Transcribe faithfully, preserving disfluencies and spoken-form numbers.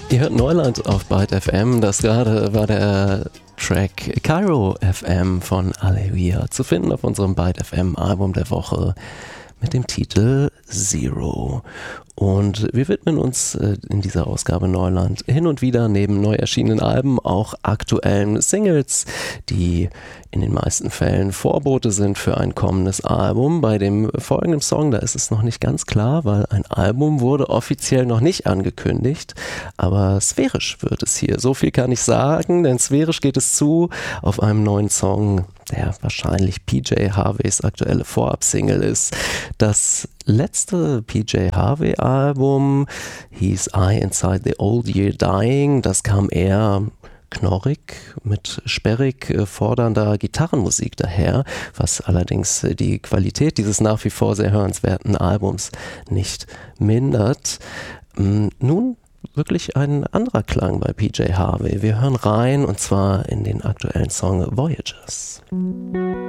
Ihr hört Neuland auf Byte F M. Das gerade war der Track Cairo F M von Aleluia, zu finden auf unserem Byte F M Album der Woche mit dem Titel Zero. Und wir widmen uns äh, in dieser Ausgabe Neuland hin und wieder neben neu erschienenen Alben auch aktuellen Singles, die in den meisten Fällen Vorbote sind für ein kommendes Album. Bei dem folgenden Song, da ist es noch nicht ganz klar, weil ein Album wurde offiziell noch nicht angekündigt, aber sphärisch wird es hier. So viel kann ich sagen, denn sphärisch geht es zu auf einem neuen Song, der wahrscheinlich P J Harveys aktuelle Vorab-Single ist. Das letzte P J Harvey Album hieß I Inside the Old Year Dying. Das kam eher knorrig mit sperrig äh, fordernder Gitarrenmusik daher, was allerdings äh, die Qualität dieses nach wie vor sehr hörenswerten Albums nicht mindert. Ähm, nun wirklich ein anderer Klang bei P J Harvey. Wir hören rein, und zwar in den aktuellen Song Voyagers.